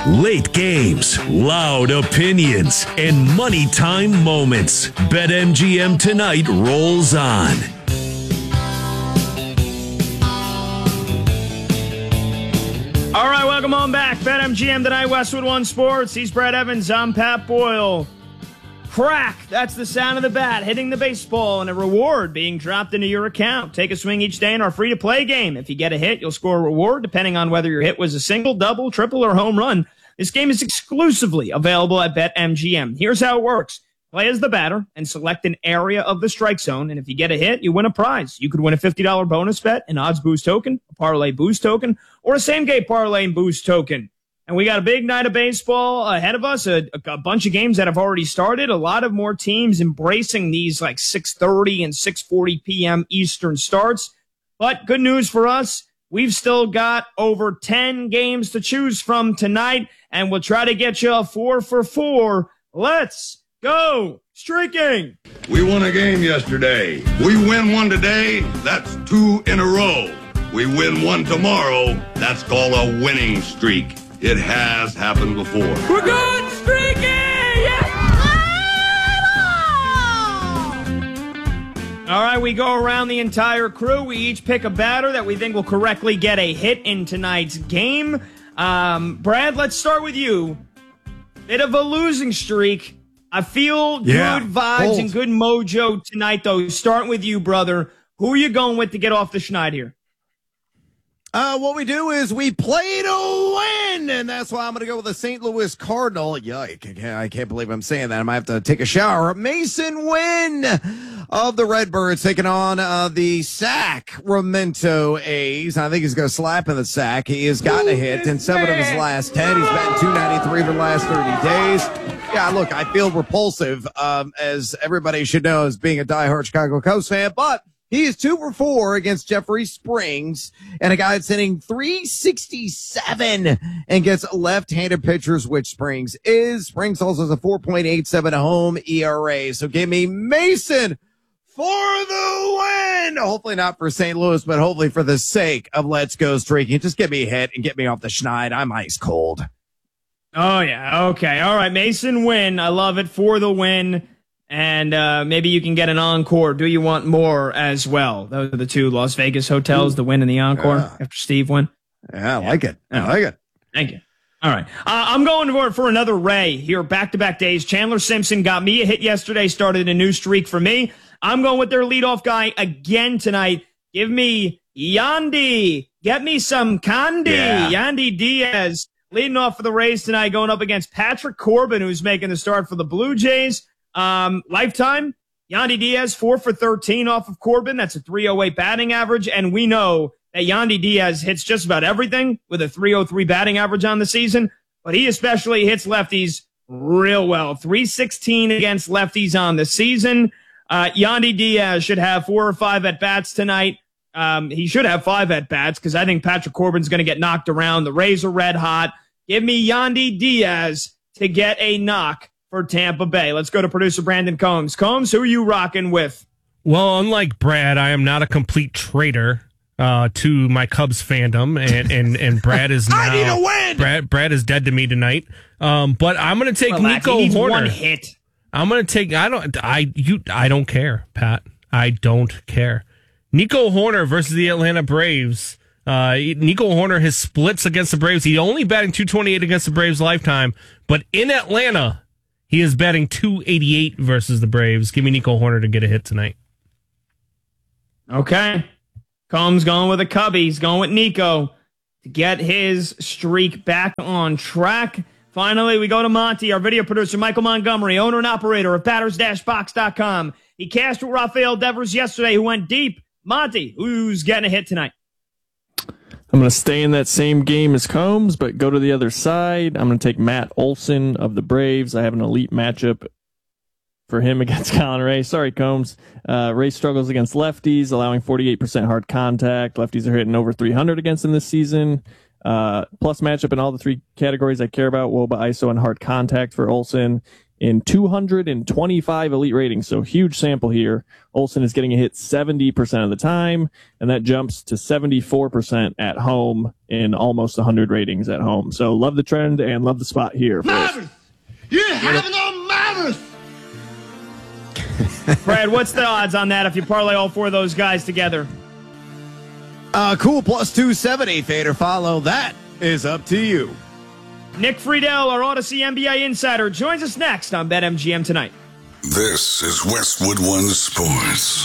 Late games, loud opinions, and money time moments. BetMGM tonight rolls on. All right, welcome on back. BetMGM tonight, Westwood One Sports. He's Brad Evans. I'm Pat Boyle. Crack, that's the sound of the bat hitting the baseball and a reward being dropped into your account. Take a swing each day in our free-to-play game. If you get a hit, you'll score a reward depending on whether your hit was a single, double, triple, or home run. This game is exclusively available at BetMGM. Here's how it works. Play as the batter and select an area of the strike zone, and if you get a hit, you win a prize. You could win a $50 bonus bet, an odds boost token, a parlay boost token, or a same-game parlay and boost token. And we got a big night of baseball ahead of us, a bunch of games that have already started, a lot of more teams embracing these like 6:30 and 6:40 p.m. Eastern starts. But good news for us, we've still got over 10 games to choose from tonight, and we'll try to get you a 4 for 4. Let's go streaking! We won a game yesterday. We win one today, that's 2 in a row. We win one tomorrow, that's called a winning streak. It has happened before. We're good streaking! Yeah! All right, we go around the entire crew. We each pick a batter that we think will correctly get a hit in tonight's game. Brad, let's start with you. Bit of a losing streak. I feel good vibes and good mojo tonight, though. Starting with you, brother. Who are you going with to get off the schneid here? What we do is we play to win, and that's why I'm going to go with the St. Louis Cardinal. Yike, I can't believe I'm saying that. I might have to take a shower. Mason Wynn of the Redbirds taking on the Sacramento A's. I think he's going to slap in the sack. He has gotten a hit in 7 of his last 10. He's batting .293 for the last 30 days. Yeah, look, I feel repulsive, as everybody should know as being a diehard Chicago Cubs fan, but he is 2 for 4 against Jeffrey Springs, and a guy that's hitting .367 and gets left-handed pitchers, which Springs is. Springs also has a 4.87 home ERA. So give me Mason for the win. Hopefully not for St. Louis, but hopefully for the sake of Let's Go Streaking. Just give me a hit and get me off the schneid. I'm ice cold. Oh, yeah. Okay. All right. Mason Wynn. I love it, for the win. And maybe you can get an encore. Do you want more as well? Those are the 2 Las Vegas hotels, the Win and the encore after Steve won. Yeah, I like it. I like it. Thank you. All right. I'm going for another Ray here, back-to-back days. Chandler Simpson got me a hit yesterday, started a new streak for me. I'm going with their leadoff guy again tonight. Give me Yandy. Get me some candy. Yeah. Yandy Diaz leading off for the Rays tonight, going up against Patrick Corbin, who's making the start for the Blue Jays. Lifetime, Yandy Diaz, 4 for 13 off of Corbin. That's a .308 batting average. And we know that Yandy Diaz hits just about everything with a .303 batting average on the season, but he especially hits lefties real well. .316 against lefties on the season. Yandy Diaz should have 4 or 5 at-bats tonight. He should have 5 at-bats because I think Patrick Corbin's going to get knocked around. The Rays are red hot. Give me Yandy Diaz to get a knock for Tampa Bay. Let's go to producer Brandon Combs. Combs, who are you rocking with? Well, unlike Brad, I am not a complete traitor to my Cubs fandom, and Brad is now. I need a win. Brad is dead to me tonight. But I'm going to take Nico he needs Horner. One hit. I'm going to take. I don't care, Pat. I don't care. Nico Horner versus the Atlanta Braves. Nico Horner has splits against the Braves. He's only batting .228 against the Braves lifetime, but in Atlanta, he is batting .288 versus the Braves. Give me Nico Horner to get a hit tonight. Okay. Combs going with a Cubby. He's going with Nico to get his streak back on track. Finally, we go to Monty, our video producer, Michael Montgomery, owner and operator of batters-box.com. He cashed with Rafael Devers yesterday, who went deep. Monty, who's getting a hit tonight? I'm going to stay in that same game as Combs, but go to the other side. I'm going to take Matt Olson of the Braves. I have an elite matchup for him against Colin Ray. Sorry, Combs. Ray struggles against lefties, allowing 48% hard contact. Lefties are hitting over 300 against him this season. Plus matchup in all the 3 categories I care about, WOBA, ISO, and hard contact for Olson. in 225 elite ratings. So huge sample here. Olsen is getting a hit 70% of the time, and that jumps to 74% at home in almost 100 ratings at home. So love the trend and love the spot here. Mammoth! You have no mammoth! Brad, what's the odds on that if you parlay all four of those guys together? Cool, plus 270. Fade or follow. That is up to you. Nick Friedel, our Odyssey NBA insider, joins us next on BetMGM Tonight. This is Westwood One Sports.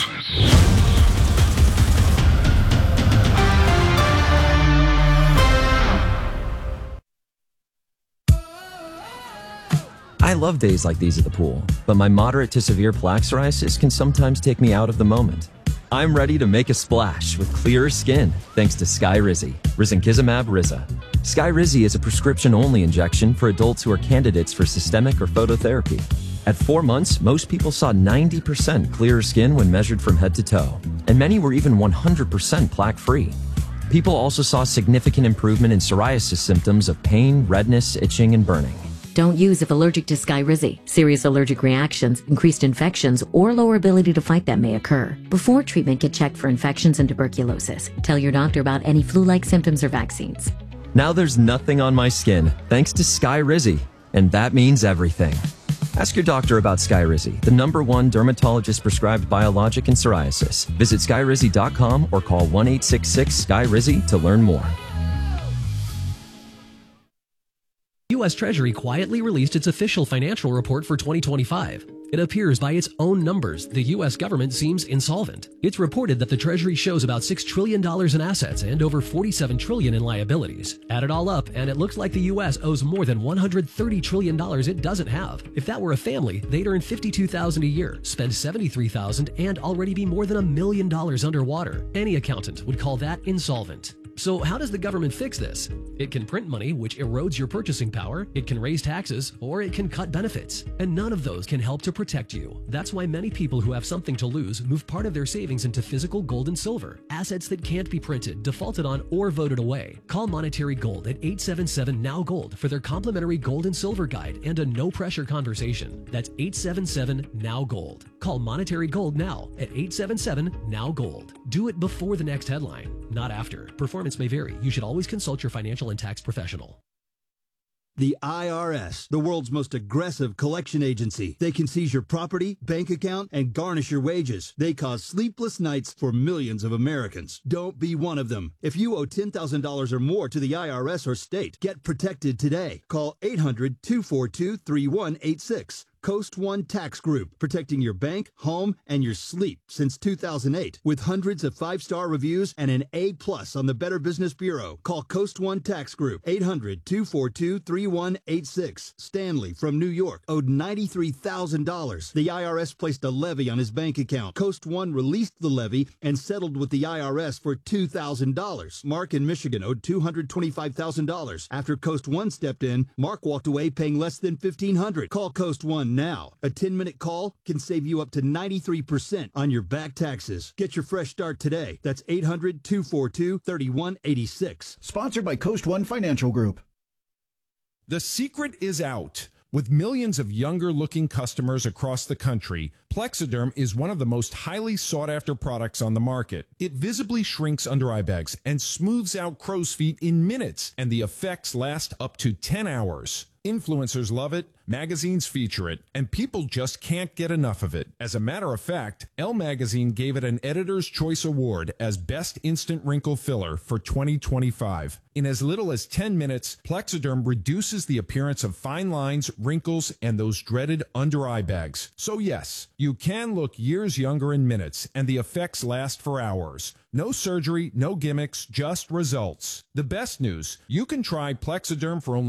I love days like these at the pool, but my moderate to severe plaque psoriasis can sometimes take me out of the moment. I'm ready to make a splash with clearer skin thanks to Skyrizi, Risankizumab Riza. Skyrizi is a prescription-only injection for adults who are candidates for systemic or phototherapy. At 4 months, most people saw 90% clearer skin when measured from head to toe, and many were even 100% plaque-free. People also saw significant improvement in psoriasis symptoms of pain, redness, itching, and burning. Don't use if allergic to Skyrizi. Serious allergic reactions, increased infections, or lower ability to fight them may occur. Before treatment, get checked for infections and tuberculosis. Tell your doctor about any flu-like symptoms or vaccines. Now there's nothing on my skin thanks to Skyrizi, and that means everything. Ask your doctor about Skyrizi, the #1 dermatologist-prescribed biologic in psoriasis. Visit Skyrizi.com or call 1-866-SKYRIZI to learn more. U.S. Treasury quietly released its official financial report for 2025. It appears by its own numbers, the U.S. government seems insolvent. It's reported that the Treasury shows about $6 trillion in assets and over $47 trillion in liabilities. Add it all up, and it looks like the U.S. owes more than $130 trillion it doesn't have. If that were a family, they'd earn $52,000 a year, spend $73,000, and already be more than $1 million underwater. Any accountant would call that insolvent. So how does the government fix this? It can print money, which erodes your purchasing power, it can raise taxes, or it can cut benefits. And none of those can help to protect you. That's why many people who have something to lose move part of their savings into physical gold and silver, assets that can't be printed, defaulted on, or voted away. Call Monetary Gold at 877-NOW-GOLD for their complimentary gold and silver guide and a no-pressure conversation. That's 877-NOW-GOLD. Call Monetary Gold now at 877-NOW-GOLD. Do it before the next headline, not after. Performance may vary. You should always consult your financial and tax professional. The IRS, the world's most aggressive collection agency. They can seize your property, bank account, and garnish your wages. They cause sleepless nights for millions of Americans. Don't be one of them. If you owe $10,000 or more to the IRS or state, get protected today. Call 800-242-3186. Coast One Tax Group, protecting your bank, home, and your sleep since 2008. With hundreds of 5-star reviews and an A+ on the Better Business Bureau. Call Coast One Tax Group, 800-242-3186. Stanley from New York owed $93,000. The IRS placed a levy on his bank account. Coast One released the levy and settled with the IRS for $2,000. Mark in Michigan owed $225,000. After Coast One stepped in, Mark walked away paying less than $1,500. Call Coast One now. A 10-minute call can save you up to 93% on your back taxes. Get your fresh start today. That's 800-242-3186. Sponsored by Coast One Financial Group. The secret is out. With millions of younger-looking customers across the country, Plexiderm is one of the most highly sought-after products on the market. It visibly shrinks under eye bags and smooths out crow's feet in minutes, and the effects last up to 10 hours. Influencers love it, magazines feature it, and people just can't get enough of it. As a matter of fact, Elle Magazine gave it an Editor's Choice Award as Best Instant Wrinkle Filler for 2025. In as little as 10 minutes, Plexiderm reduces the appearance of fine lines, wrinkles, and those dreaded under-eye bags. So yes, you can look years younger in minutes, and the effects last for hours. No surgery, no gimmicks, just results. The best news, you can try Plexiderm for only